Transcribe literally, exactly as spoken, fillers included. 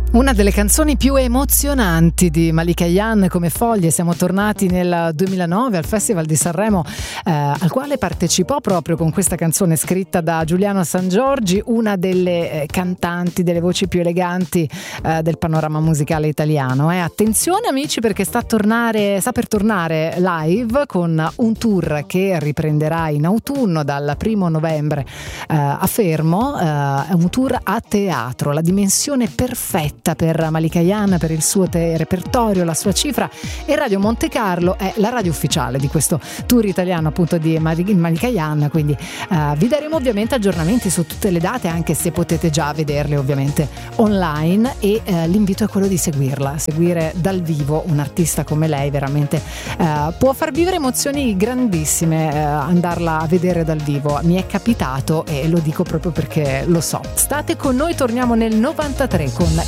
Una delle canzoni più emozionanti di Malika Ayane come Foglie. Siamo tornati nel duemilanove al Festival di Sanremo, eh, al quale partecipò proprio con questa canzone scritta da Giuliano Sangiorgi, una delle eh, cantanti, delle voci più eleganti eh, del panorama musicale italiano. Eh. Attenzione amici, perché sta, a tornare, sta per tornare live con un tour che riprenderà in autunno dal primo novembre eh, a Fermo. È eh, un tour a teatro, la dimensione perfetta per Malika Ayane, per il suo te- repertorio, la sua cifra, e Radio Monte Carlo è la radio ufficiale di questo tour italiano appunto di Malika Ayane, quindi uh, vi daremo ovviamente aggiornamenti su tutte le date, anche se potete già vederle ovviamente online, e uh, l'invito è quello di seguirla, seguire dal vivo un artista come lei. Veramente uh, può far vivere emozioni grandissime uh, andarla a vedere dal vivo. Mi è capitato e lo dico proprio perché lo so. State con noi, torniamo nel novantatré con